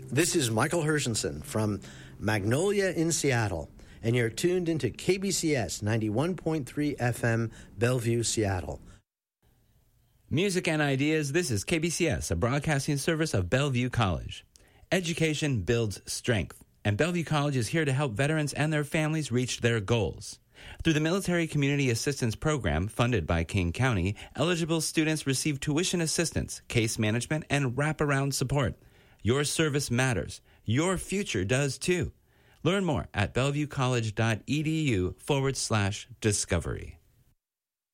This is Michael Hershenson from Magnolia in Seattle, and you're tuned into KBCS 91.3 FM, Bellevue, Seattle. Music and ideas, this is KBCS, a broadcasting service of Bellevue College. Education builds strength, and Bellevue College is here to help veterans and their families reach their goals. Through the Military Community Assistance Program, funded by King County, eligible students receive tuition assistance, case management, and wraparound support. Your service matters. Your future does too. Learn more at bellevuecollege.edu/discovery.